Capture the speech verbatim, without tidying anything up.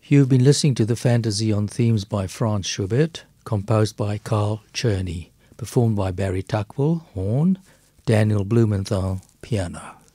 You've been listening to the Fantasy on Themes by Franz Schubert, composed by Carl Czerny, performed by Barry Tuckwell, horn, Daniel Blumenthal, piano.